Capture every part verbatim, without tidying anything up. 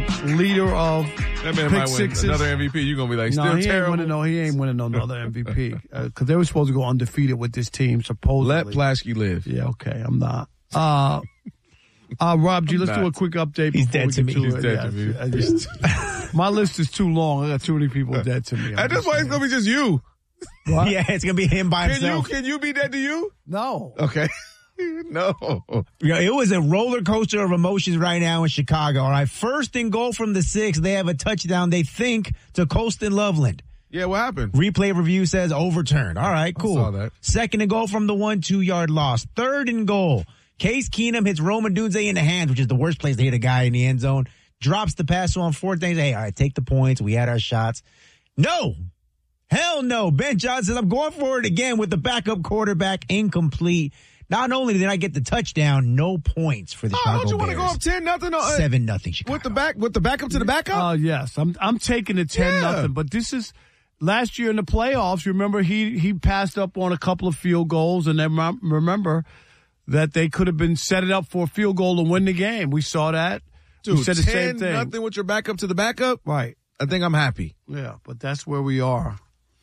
the leader of that man pick might sixes. win another M V P. You're gonna be like, still no, he terrible. Ain't winning, no, he ain't winning no another M V P because uh, they were supposed to go undefeated with this team. Supposedly, let Plaschke live. Yeah, okay, I'm not. Uh, uh, Rob G, let's not. do a quick update. He's before dead we to get me. To He's it. dead Yeah, to me. I just, my list is too long. I got too many people dead to me. I'm And that's just why saying. it's gonna be just you. What? Yeah, it's going to be him by Can you? himself. Can you be dead to you? No. Okay. No. Yeah, it was a roller coaster of emotions right now in Chicago. All right, first and goal from the six. They have a touchdown, they think, to Colston Loveland. Yeah, what happened? Replay review says overturned. All right, cool. saw that. Second and goal from the one, two yard loss. Third and goal. Case Keenum hits Roman Dunze in the hands, which is the worst place to hit a guy in the end zone. Drops the pass on fourth down. Hey, all right, take the points. We had our shots. No. Hell no. Ben Johnson, I'm going for it again with the backup quarterback incomplete. Not only did I get the touchdown, no points for the Oh, Chicago don't you want to Bears. go up ten nothing? Uh, Seven nothing Chicago. with the back with the backup to the backup? Uh, yes, I'm I'm taking the ten Yeah. nothing. But this is last year in the playoffs. Remember, he he passed up on a couple of field goals, and then rem- remember that they could have been set it up for a field goal to win the game. We saw that. Dude, we said the same ten thing. nothing with your backup to the backup? Right. I think I'm happy. Yeah, but that's where we are.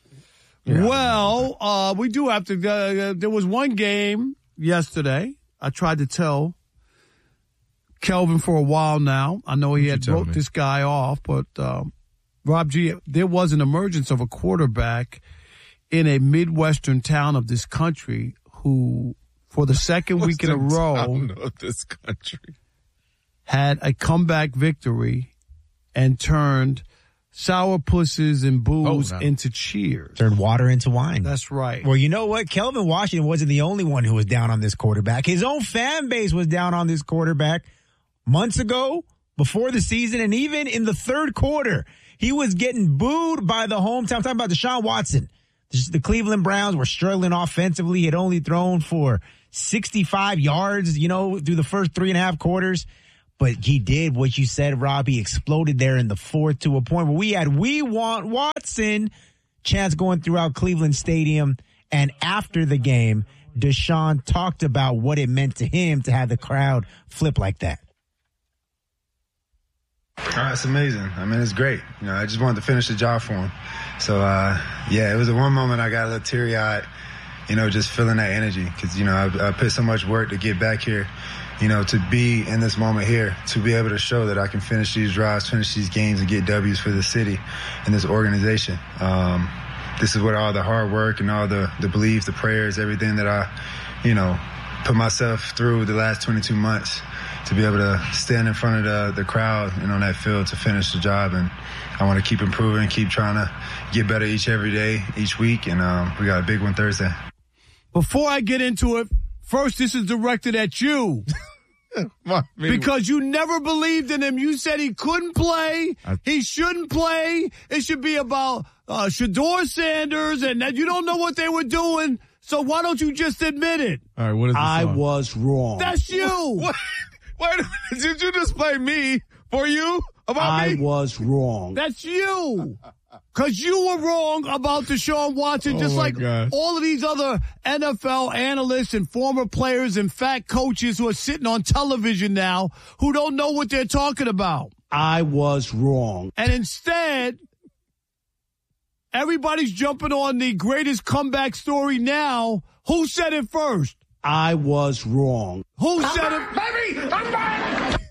Well, uh, we do have to. Uh, there was one game yesterday. I tried to tell Kelvin for a while now. I know he What'd had you tell wrote me? this guy off, but um, Rob G, there was an emergence of a quarterback in a Midwestern town of this country who, for the second week in a What's the row, town of this country? had a comeback victory and turned sourpusses and booze Oh, no. into cheers. Turned water into wine. That's right. Well, you know what? Kelvin Washington wasn't the only one who was down on this quarterback. His own fan base was down on this quarterback months ago, before the season, and even in the third quarter. He was getting booed by the hometown. I'm talking about Deshaun Watson. The Cleveland Browns were struggling offensively. He had only thrown for sixty-five yards, you know, through the first three and a half quarters. But he did what you said, Rob. He exploded there in the fourth to a point where we had "We Want Watson" chants going throughout Cleveland Stadium. And after the game, Deshaun talked about what it meant to him to have the crowd flip like that. Oh, it's amazing. I mean, it's great. You know, I just wanted to finish the job for him. So, uh, yeah, it was the one moment I got a little teary-eyed, you know, just feeling that energy. Because, you know, I, I put so much work to get back here. You know, to be in this moment here, to be able to show that I can finish these drives, finish these games, and get W's for the city and this organization. Um, this is what all the hard work and all the, the beliefs, the prayers, everything that I, you know, put myself through the last twenty-two months to be able to stand in front of the, the crowd and on that field to finish the job. And I want to keep improving, keep trying to get better each every day, each week. And um, we got a big one Thursday. Before I get into it, first, this is directed at you. Because you never believed in him. You said he couldn't play. He shouldn't play. It should be about uh, Shedeur Sanders, and that you don't know what they were doing. So why don't you just admit it? All right, what is the I song? was wrong. That's you. What? Wait a minute. Did you just play me for you? About I me? was wrong. That's you. Because you were wrong about Deshaun Watson, just Oh, my like gosh. all of these other N F L analysts and former players and fat coaches who are sitting on television now who don't know what they're talking about. I was wrong. And instead, everybody's jumping on the greatest comeback story now. Who said it first? I was wrong. Who I'm said back, it? baby! I'm back!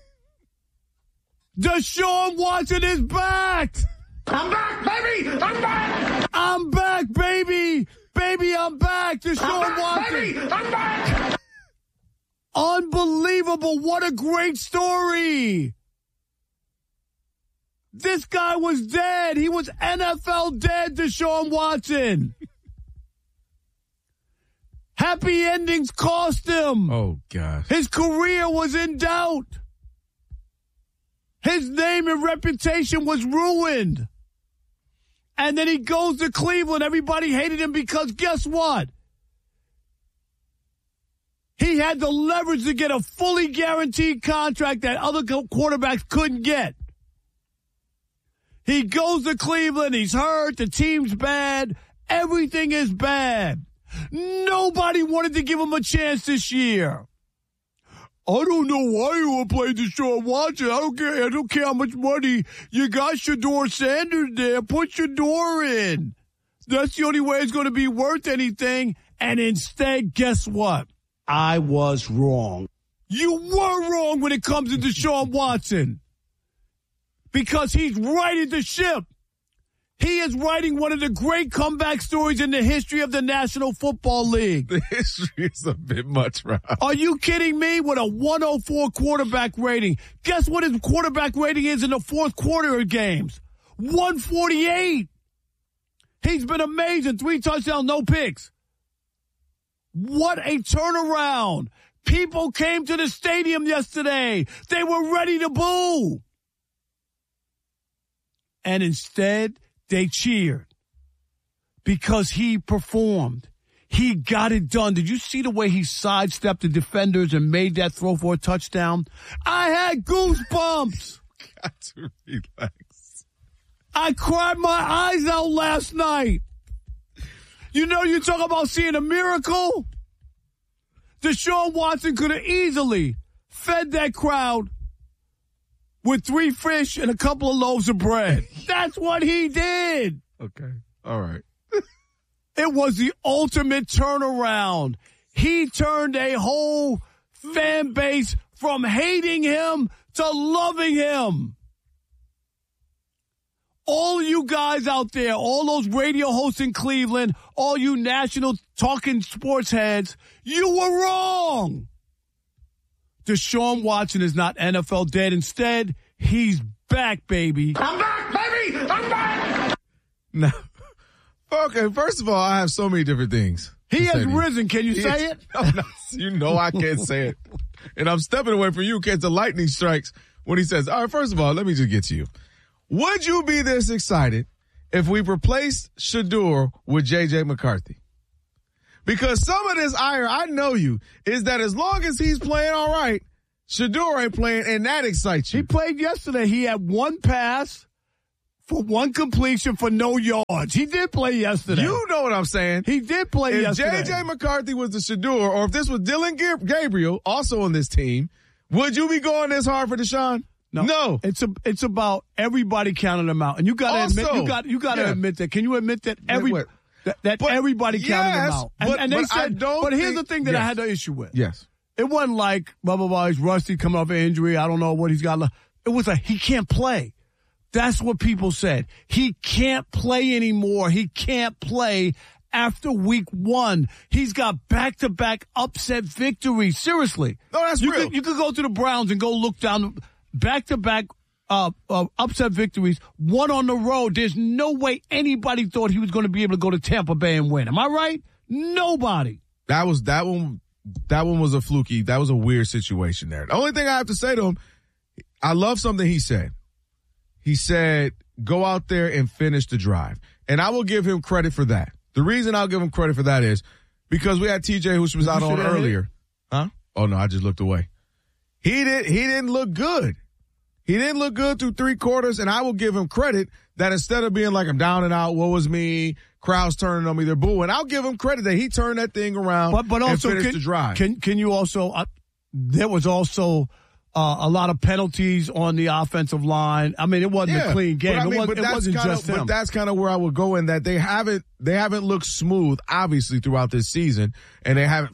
Deshaun Watson is back! I'm back, baby! I'm back! I'm back, baby! Baby, I'm back! Deshaun I'm back, Watson! baby! I'm back! Unbelievable. What a great story. This guy was dead. He was N F L dead, Deshaun Watson. Happy endings cost him. Oh, gosh. His career was in doubt. His name and reputation was ruined. And then he goes to Cleveland. Everybody hated him because guess what? He had the leverage to get a fully guaranteed contract that other quarterbacks couldn't get. He goes to Cleveland. He's hurt. The team's bad. Everything is bad. Nobody wanted to give him a chance this year. I don't know why you were playing Deshaun Watson. I don't care. I don't care how much money you got. Shedeur Sanders there. Put Shedeur in. That's the only way it's going to be worth anything. And instead, guess what? I was wrong. You were wrong when it comes to Deshaun Watson. Because he's righted the ship. He is writing one of the great comeback stories in the history of the National Football League. The history is a bit much, Rob. Are you kidding me? With a one oh four quarterback rating. Guess what his quarterback rating is in the fourth quarter of games? one forty-eight. He's been amazing. Three touchdowns, no picks. What a turnaround. People came to the stadium yesterday. They were ready to boo. And instead, they cheered because he performed. He got it done. Did you see the way he sidestepped the defenders and made that throw for a touchdown? I had goosebumps. Got to relax. I cried my eyes out last night. You know, you talk about seeing a miracle. Deshaun Watson could have easily fed that crowd with three fish and a couple of loaves of bread. That's what he did. Okay. All right. It was the ultimate turnaround. He turned a whole fan base from hating him to loving him. All you guys out there, all those radio hosts in Cleveland, all you national talking sports heads, you were wrong. Deshaun Watson is not N F L dead. Instead, he's back, baby. I'm back, baby! I'm back! No. Okay, first of all, I have so many different things. He has risen. Can you say is, it? No, no, you know I can't say it. And I'm stepping away from you in case the lightning strikes when he says, all right, first of all, let me just get to you. Would you be this excited if we replaced Shedeur with J J McCarthy? Because some of this ire, I know you, is that as long as he's playing all right, Shedeur ain't playing, and that excites you. He played yesterday. He had one pass for one completion for no yards. He did play yesterday. You know what I'm saying. He did play if yesterday. If J J McCarthy was the Shedeur, or if this was Dylan Gabriel, also on this team, would you be going this hard for Deshaun? No, no. It's a, it's about everybody counting them out, and you got to admit, you got, you got to yeah. admit that. Can you admit that every wait, wait. that, that but, everybody counted yes, them out? And, but, and they but said, I don't but here's think, the thing that yes. I had the issue with. Yes, it wasn't like blah blah blah. He's rusty, coming off an injury. I don't know what he's got. It was like he can't play. That's what people said. He can't play anymore. He can't play. After week one, he's got back-to-back upset victories. Seriously. No, that's you real. Could, you could go to the Browns and go look down back-to-back uh, uh, upset victories, one on the road. There's no way anybody thought he was going to be able to go to Tampa Bay and win. Am I right? Nobody. That was that one. That one was a fluky. That was a weird situation there. The only thing I have to say to him, I love something he said. He said, go out there and finish the drive. And I will give him credit for that. The reason I'll give him credit for that is because we had T J, who was out on earlier. Huh? Oh, no, I just looked away. He, did, he didn't look good. He didn't look good through three quarters, and I will give him credit that instead of being like, I'm down and out, woe was me, crowds turning on me, they're booing, I'll give him credit that he turned that thing around but, but also, and finished can, the drive. Can, can you also, uh, there was also uh, a lot of penalties on the offensive line. I mean, it wasn't yeah, a clean game. I mean, it, was, it wasn't kinda, just him. But that's kind of where I would go in that they haven't, they haven't looked smooth, obviously, throughout this season, and they haven't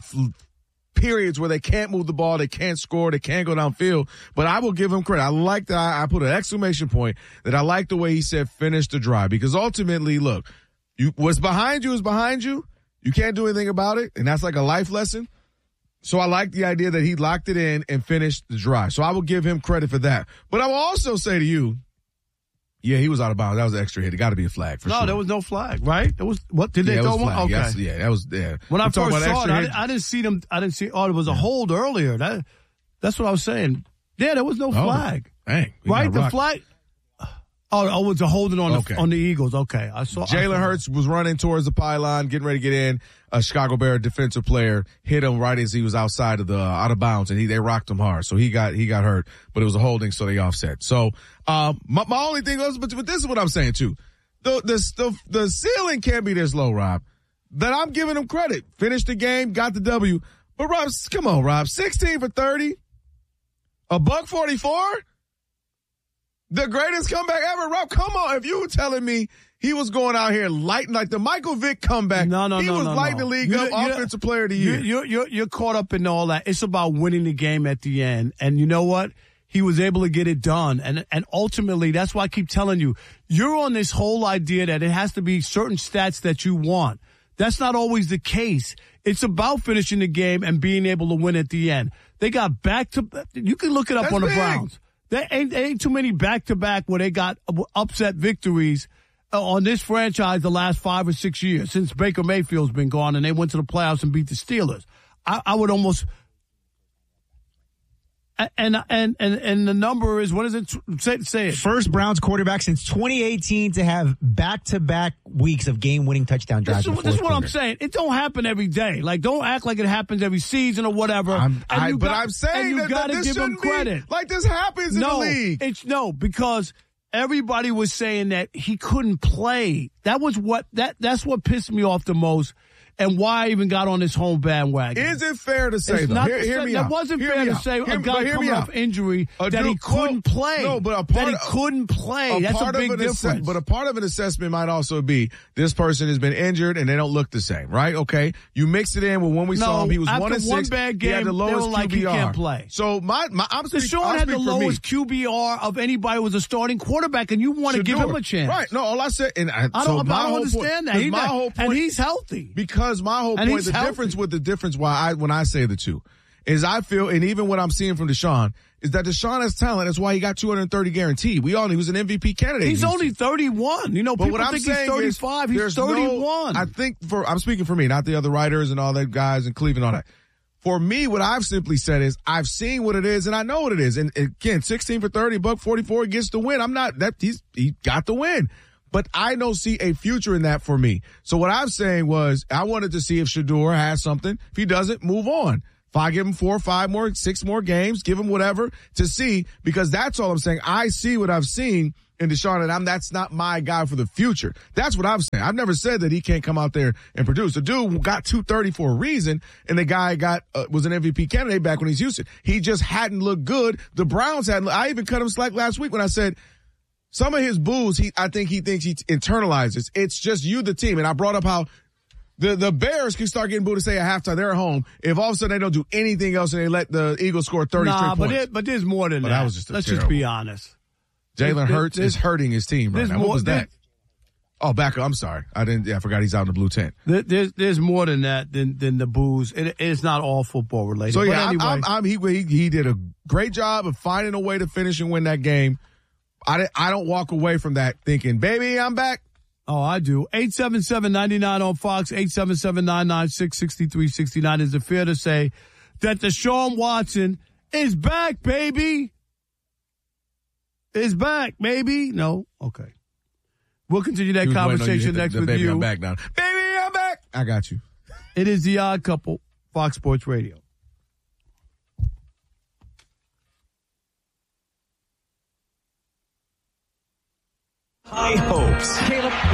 periods where they can't move the ball, they can't score, they can't go downfield. But I will give him credit. I like that. I, I put an exclamation point that I like the way he said finish the drive, because ultimately, look, you what's behind you is behind you. You can't do anything about it, and that's like a life lesson. So I like the idea that he locked it in and finished the drive. So I will give him credit for that. But I will also say to you, yeah, he was out of bounds. That was an extra hit. It got to be a flag for no, sure. No, there was no flag, right? There was what? Did yeah, they throw one? Okay. Yes, yeah, that was yeah. When We're I first saw it, I, hit. I didn't see them. I didn't see. Oh, there was a yeah. hold earlier. That that's what I was saying. Yeah, there was no flag. Oh, dang, right? The rock. flag. Oh, oh, it was a holding on okay. the on the Eagles. Okay, I saw. Jalen Hurts was running towards the pylon, getting ready to get in. A Chicago Bear defensive player hit him right as he was outside of the uh, out of bounds, and he they rocked him hard, so he got he got hurt. But it was a holding, so they offset. So uh, my my only thing was, but, but this is what I'm saying too. The the the the ceiling can't be this low, Rob. That I'm giving him credit. Finished the game, got the W. But Rob, come on, Rob, sixteen for thirty. A buck forty-four? The greatest comeback ever. Rob, come on. If you were telling me he was going out here lighting like the Michael Vick comeback, no, no, he no, was no, lighting no. the league you're, up, you're, offensive player of the year. You're, you're, you're caught up in all that. It's about winning the game at the end. And you know what? He was able to get it done. And, and ultimately, that's why I keep telling you, you're on this whole idea that it has to be certain stats that you want. That's not always the case. It's about finishing the game and being able to win at the end. They got back to, you can look it up That's on the big. Browns. There ain't, there ain't too many back-to-back where they got upset victories on this franchise the last five or six years since Baker Mayfield's been gone and they went to the playoffs and beat the Steelers. I, I would almost, and, and, and, and the number is, what is it? Say, say it. First Browns quarterback since twenty eighteen to have back-to-back weeks of game-winning touchdown drives. This is, this is what I'm saying. It don't happen every day. Like, don't act like it happens every season or whatever. I'm, I, got, but I'm saying you that, got that to this give him shouldn't be credit. like this happens in no, the league. It's no, because everybody was saying that he couldn't play. That was what that that's what pissed me off the most, and why I even got on this home bandwagon. Is it fair to say, it's though? not Hear, to hear say, me that out. wasn't hear fair to out. say hear, a guy hear coming off injury a that dude, he couldn't well, play. No, but a part that he of, couldn't play. A That's a big an difference. Ass- but a part of an assessment might also be this person has been injured and they don't look the same, right? Okay, you mix it in with when we no, saw him, he was after one and one six. bad He had game, the lowest they were like, Q B R. he can't play. So my, my I'm speaking. Deshaun had the lowest Q B R of anybody who was a starting quarterback, and you want to give him a chance, right? No, all I said, and I, I so don't, my I don't whole understand point, that. He's my not, whole point, and he's healthy. Because my whole And point, he's the healthy. difference with the difference why I when I say the two is I feel, and even what I'm seeing from Deshaun is that Deshaun has talent. That's why he got two hundred thirty guaranteed. We all knew he was an M V P candidate. He's only thirty-one. You know, but people what I'm think saying he's thirty-five. Is, he's thirty-one. No, I think for I'm speaking for me, not the other writers and all that guys in Cleveland, all that. For me, what I've simply said is I've seen what it is and I know what it is. And again, sixteen for thirty, buck forty-four gets the win. I'm not that he's he got the win. But I don't see a future in that for me. So what I'm saying was I wanted to see if Shedeur has something. If he doesn't, move on. If I give him four, five more, six more games, give him whatever to see, because that's all I'm saying. I see what I've seen in Deshaun, and I'm, that's not my guy for the future. That's what I'm saying. I've never said that he can't come out there and produce. The dude got two thirty for a reason, and the guy got uh, was an M V P candidate back when he's Houston. He just hadn't looked good. The Browns hadn't. I even cut him slack last week when I said, some of his boos, he, I think he thinks he internalizes. It's just you, the team. And I brought up how the, the Bears can start getting booed to say at halftime they're at home if all of a sudden they don't do anything else and they let the Eagles score thirty nah, straight but points. There, but there's more than but that. that was just Let's terrible. just be honest. Jalen Hurts there's, is hurting his team right now. more, What was that? Oh, back up. I'm sorry. I didn't. Yeah, I forgot he's out in the blue tent. There, there's there's more than that than than the boos. It, it's not all football related. So yeah, but anyway, I'm, I'm, I'm, he, he he did a great job of finding a way to finish and win that game. I, I don't walk away from that thinking, baby, I'm back. Oh, I do. eight seven seven, nine nine on Fox, eight seven seven, nine nine six, six three six nine. Is it fair to say that Deshaun Watson is back, baby? Is back, baby? No? Okay. We'll continue that conversation the, next the with baby, you. I'm back now. Baby, I'm back. I got you. It is The Odd Couple, Fox Sports Radio. High hopes. Caleb.